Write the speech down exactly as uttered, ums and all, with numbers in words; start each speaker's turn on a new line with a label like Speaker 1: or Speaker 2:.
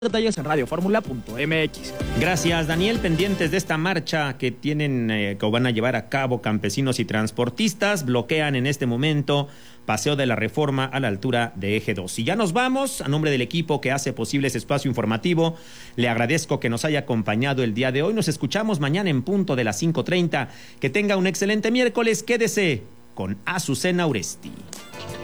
Speaker 1: Detalles en radio fórmula punto m x.
Speaker 2: Gracias, Daniel. Pendientes de esta marcha que tienen, eh, que van a llevar a cabo campesinos y transportistas, bloquean en este momento Paseo de la Reforma a la altura de Eje dos. Y ya nos vamos. A nombre del equipo que hace posible ese espacio informativo, le agradezco que nos haya acompañado el día de hoy. Nos escuchamos mañana en punto de las cinco treinta. Que tenga un excelente miércoles. Quédese con Azucena Uresti.